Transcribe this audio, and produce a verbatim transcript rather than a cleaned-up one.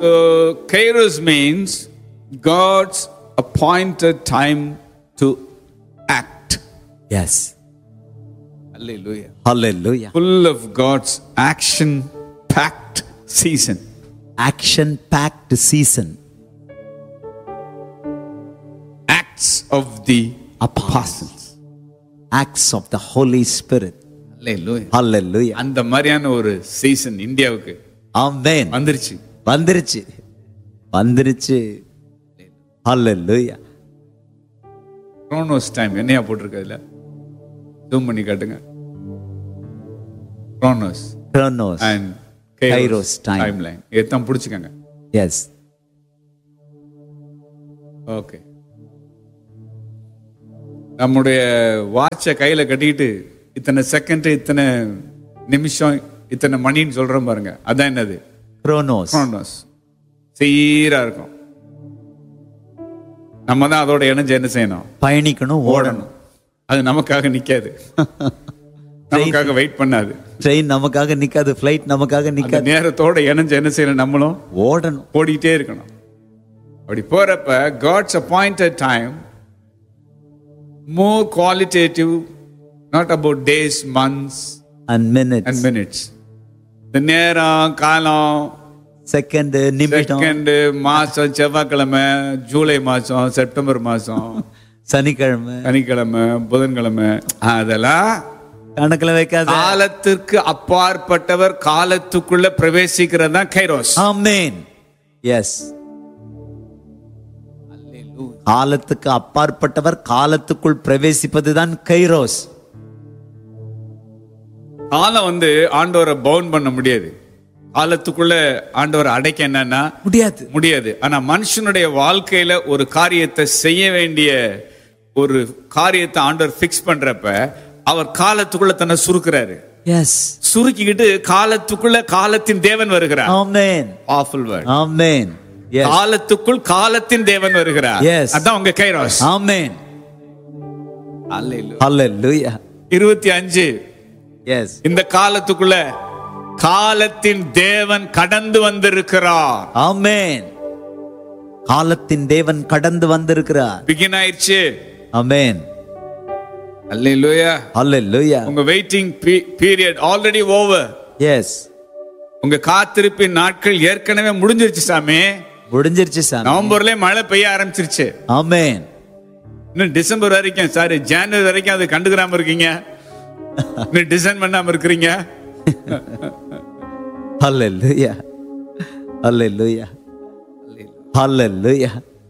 So Kairos means God's appointed time to act. Yes. Hallelujah. Hallelujah. Full of God's action packed season. Action packed season. Acts of the apostles. Acts of the Holy Spirit. Hallelujah. Hallelujah. அந்த மாதிரியான ஒரு season இந்தியாவுக்கு Amen. வந்துருச்சு. வந்துருச்சு. வந்துருச்சு. Hallelujah. Chronos time என்னையா போட்டிருக்கதுல? Zoom பண்ணி காட்டுங்க. Chronos. Chronos. And Kairos, Kairos time. timeline. எத்தனை பிடிச்சுக்கங்க. Yes. ஓகே. நம்முடைய வாட்சை கையில கட்டிக்கிட்டு இத்தனை செகண்ட், இத்தனை நிமிஷம், இத்தனை மணின்னு சொல்றோம் பாருங்க. அதான் என்னது? Chronos. Chronos. சீரா இருக்கும். நம்ம தான் அதோட இணைஞ்சு என்ன செய்யணும்? பயணிக்கணும், ஓடணும். அது நமக்காக நிக்காது. நமக்காக வெயிட் பண்ணாது. ட்ரெயின் நமக்காக நிக்காது, ஃளைட் நமக்காக நிக்காது. நேரத்தோட இணைஞ்சு என்ன செய்யணும்? நம்மளும் ஓடணும், ஓடிட்டே இருக்கணும். அப்படி போறப்ப God's appointed time more qualitative, not about days, months and minutes and minutes. இந்த நேரம், காலம், செகண்ட், நிமிஷம், செகண்ட், மாசம், செவ்வாய்க்கிழமை, ஜூலை மாசம், செப்டம்பர் மாசம், சனிக்கிழமை, சனிக்கிழமை, புதன்கிழமை, அதெல்லாம் கணக்குல வைக்காத. காலத்திற்கு அப்பாற்பட்டவர் காலத்துக்குள்ள பிரவேசிக்கிறது தான் கைரோஸ். ஆமென். எஸ். காலத்துக்கு அப்பாற்பட்டவர் காலத்துக்குள் பிரவேசிப்பதுதான் கைரோஸ். காலம் வந்து ஆண்டவரை பவுண்ட் பண்ண முடியாது. காலத்துக்குள்ள ஆண்டவரை அடைக்க என்னன்னா முடியாது முடியாது ஆனா மனுஷனுடைய வாழ்க்கையில ஒரு காரியத்தை செய்ய வேண்டிய ஒரு காரியத்தை ஆண்டவர் ஃபிக்ஸ் பண்றப்ப அவர் காலத்துக்குள்ள தன்னை சுருக்குறாரு. எஸ். சுருக்கிக்கிட்டு காலத்துக்குள்ள காலத்தின் தேவன் வருகிறார். ஆமென். Powerful word. ஆமென். எஸ். காலத்துக்குள் காலத்தின் தேவன் வருகிறார். எஸ். அதான் உங்க கைரோஸ். ஆமென். ஹalleluya. ஹalleluya. இருபத்தி ஐந்து. எஸ். இந்த காலத்துக்குள்ள காலத்தின் தேவன் கடந்து வந்திருக்கிறார். ஆமென். காலத்தின் தேவன் கடந்து வந்திருக்கிறார். பிகின் ஆயிடுச்சு. ஆமென். ஹalleluya. ஹalleluya. உங்க waiting period already over. S. உங்க காத்திருப்பின் நாட்கள் ஏற்கனவே முடிஞ்சிருச்சு சாமி. முடிஞ்சிருச்சு சாமி. நவம்பர்ல மழை பெய்ய ஆரம்பிச்சிருச்சு. ஆமென். இன்னும் டிசம்பர் வரைக்கும், சாரி ஜனவரி வரைக்கும் அது கண்டுக்கிறாம இருக்கீங்க. இன்னும் டிசைன் பண்ணாம இருக்கிறீங்க. ஹalleluya. ஹalleluya. ஹalleluya.